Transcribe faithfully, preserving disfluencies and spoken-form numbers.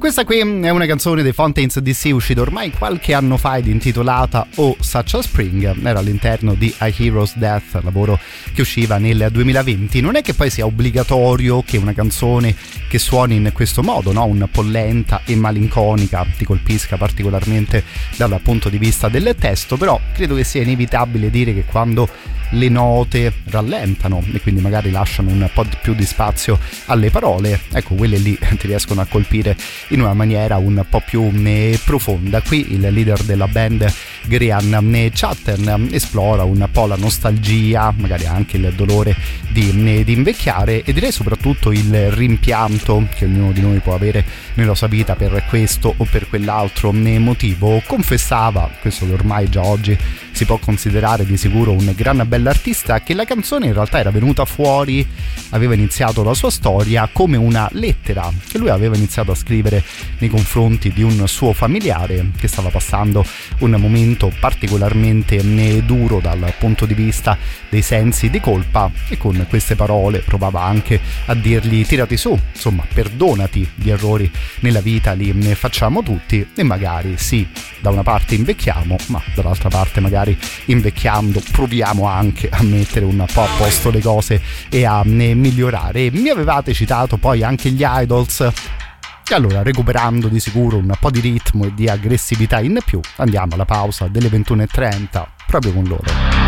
Questa qui è una canzone dei Fountains D C uscita ormai qualche anno fa ed intitolata Oh Such a Spring, era all'interno di A Hero's Death, lavoro che usciva nel duemilaventi. Non è che poi sia obbligatorio che una canzone che suoni in questo modo, no? Un po' lenta e malinconica, ti colpisca particolarmente dal punto di vista del testo, però credo che sia inevitabile dire che quando le note rallentano e quindi magari lasciano un po' più di spazio alle parole, ecco, quelle lì ti riescono a colpire in una maniera un po' più profonda. Qui il leader della band, Graham Chatten, esplora un po' la nostalgia, magari anche il dolore di, di invecchiare, e direi soprattutto il rimpianto che ognuno di noi può avere nella sua vita per questo o per quell'altro motivo. Confessava, questo che ormai già oggi si può considerare di sicuro un gran bell'artista, che la canzone in realtà era venuta fuori, aveva iniziato la sua storia come una lettera che lui aveva iniziato a scrivere nei confronti di un suo familiare che stava passando un momento particolarmente duro dal punto di vista dei sensi di colpa, e con queste parole provava anche a dirgli: tirati su, insomma, perdonati, gli errori nella vita li ne facciamo tutti, e magari sì, da una parte invecchiamo, ma dall'altra parte magari invecchiando proviamo anche a mettere un po' a posto le cose e a migliorare. Mi avevate citato poi anche gli Idols, e allora, recuperando di sicuro un po' di ritmo e di aggressività in più, andiamo alla pausa delle ventuno e trenta proprio con loro.